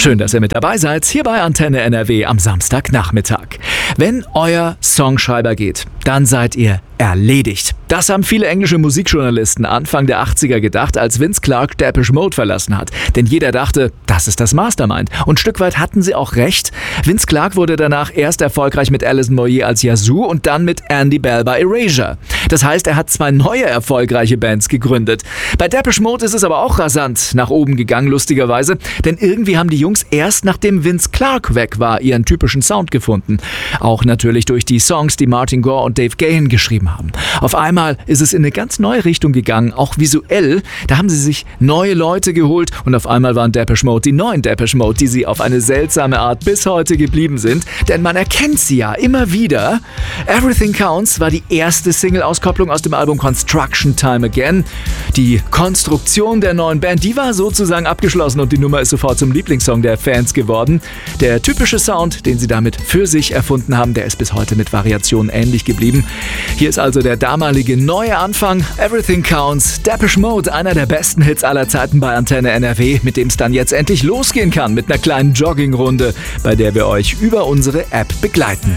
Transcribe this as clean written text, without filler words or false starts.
Schön, dass ihr mit dabei seid, hier bei Antenne NRW am Samstagnachmittag. Wenn euer Songschreiber geht, dann seid ihr erledigt. Das haben viele englische Musikjournalisten Anfang der 80er gedacht, als Vince Clarke Depeche Mode verlassen hat. Denn jeder dachte, das ist das Mastermind. Und ein Stück weit hatten sie auch recht. Vince Clarke wurde danach erst erfolgreich mit Alison Moyet als Yazoo und dann mit Andy Bell bei Erasure. Das heißt, er hat 2 neue erfolgreiche Bands gegründet. Bei Depeche Mode ist es aber auch rasant nach oben gegangen, lustigerweise. Denn irgendwie haben die Jungs erst nachdem Vince Clarke weg war, ihren typischen Sound gefunden. Auch natürlich durch die Songs, die Martin Gore und Dave Gahan geschrieben haben. Auf einmal ist es in eine ganz neue Richtung gegangen, auch visuell. Da haben sie sich neue Leute geholt und auf einmal waren Depeche Mode die neuen Depeche Mode, die sie auf eine seltsame Art bis heute geblieben sind. Denn man erkennt sie ja immer wieder. Everything Counts war die erste Single-Auskopplung aus dem Album Construction Time Again. Die Konstruktion der neuen Band, die war sozusagen abgeschlossen und die Nummer ist sofort zum Lieblingssong der Fans geworden. Der typische Sound, den sie damit für sich erfunden haben, der ist bis heute mit Variationen ähnlich geblieben. Hier ist also der damalige neue Anfang. Everything Counts, Depeche Mode, einer der besten Hits aller Zeiten bei Antenne NRW, mit dem es dann jetzt endlich losgehen kann mit einer kleinen Joggingrunde, bei der wir euch über unsere App begleiten.